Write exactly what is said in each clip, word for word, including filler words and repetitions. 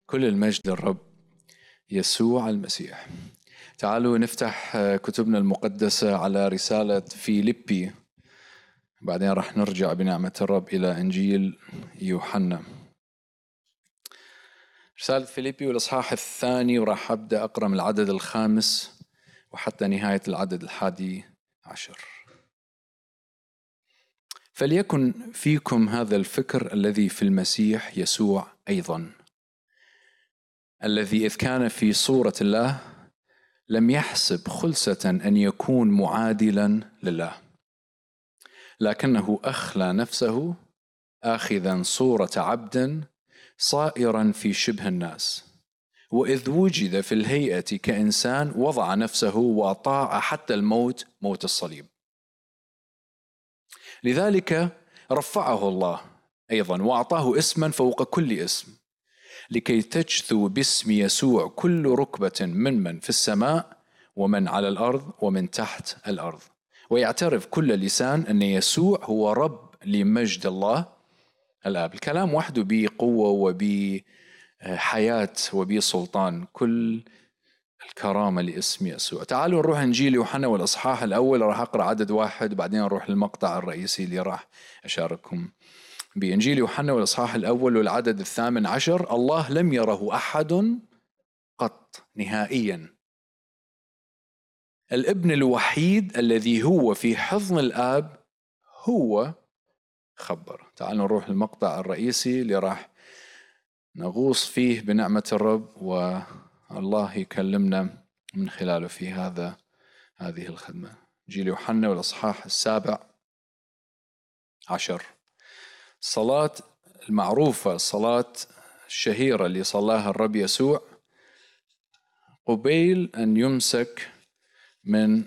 كل المجد للرب يسوع المسيح. تعالوا نفتح كتبنا المقدسة على رسالة فيليبي، بعدين راح نرجع بنعمة الرب إلى إنجيل يوحنا. رسالة فيليبي والإصحاح الثاني، وراح أبدأ أقرأ من العدد الخامس وحتى نهاية العدد الحادي عشر. فليكن فيكم هذا الفكر الذي في المسيح يسوع أيضا، الذي إذ كان في صورة الله لم يحسب خلسة أن يكون معادلا لله، لكنه أخلى نفسه آخذا صورة عبد صائرا في شبه الناس، وإذ وجد في الهيئة كإنسان وضع نفسه وأطاع حتى الموت، موت الصليب. لذلك رفعه الله أيضا وأعطاه اسما فوق كل اسم، لكي تجثو باسم يسوع كل ركبة ممن في السماء ومن على الأرض ومن تحت الأرض، ويعترف كل لسان أن يسوع هو رب لمجد الله الآب. الكلام وحده بقوة وبحياة وبسلطان، كل الكرامة لاسم يسوع. تعالوا نروح إنجيل يوحنا والإصحاح الأول، راح أقرأ عدد واحد وبعدين نروح للمقطع الرئيسي اللي راح أشارككم بإنجيل يوحنا والإصحاح الأول والعدد الثامن عشر. الله لم يره أحد قط نهائيا، الابن الوحيد الذي هو في حضن الآب هو خبر. تعالوا نروح للمقطع الرئيسي اللي راح نغوص فيه بنعمة الرب، والله يكلمنا من خلاله في هذا هذه الخدمة. إنجيل يوحنا والإصحاح السابع عشر. الصلاة المعروفة، الصلاة الشهيرة اللي صلاها الرب يسوع قبيل أن يمسك من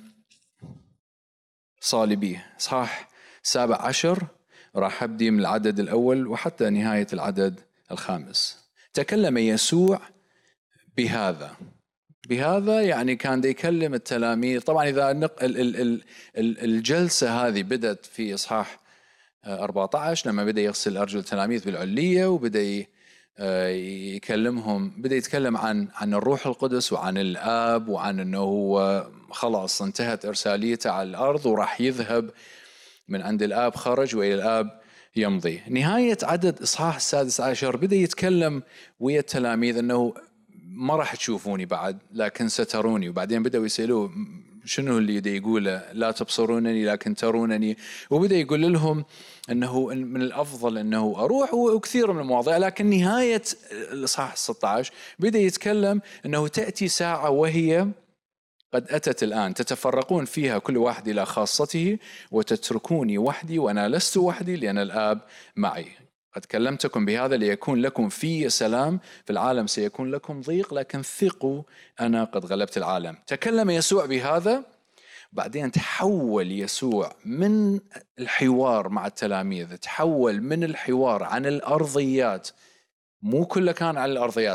صالبيه. إصحاح سابع عشر راح أبدي من العدد الأول وحتى نهاية العدد الخامس. تكلم يسوع بهذا بهذا يعني كان دي يكلم التلاميذ. طبعا إذا نق... ال... ال... ال... الجلسة هذه بدأت في إصحاح أربعة عشر لما بدأ يغسل أرجل التلاميذ بالعلية، وبدأ يكلمهم، بدأ يتكلم عن عن الروح القدس وعن الآب، وعن أنه هو خلاص انتهت إرساليته على الأرض وراح يذهب من عند الآب، خرج وإلى الآب يمضي. نهاية عدد إصحاح السادس عشر بدأ يتكلم ويا التلاميذ أنه ما راح تشوفوني بعد لكن ستروني، وبعدين بدأوا يسألوه شنو اللي يدي يقوله لا تبصرونني لكن ترونني، وبدأ يقول لهم أنه من الأفضل أنه أروح، وكثير من المواضيع. لكن نهاية الإصحاح ستة عشر بدأ يتكلم أنه تأتي ساعة وهي قد أتت الآن تتفرقون فيها كل واحد إلى خاصته وتتركوني وحدي وأنا لست وحدي لأن الآب معي. قد كلمتكم بهذا ليكون لكم في سلام، في العالم سيكون لكم ضيق لكن ثقوا أنا قد غلبت العالم. تكلم يسوع بهذا، بعدين تحول يسوع من الحوار مع التلاميذ، تحول من الحوار عن الأرضيات، مو كله كان عن الأرضيات،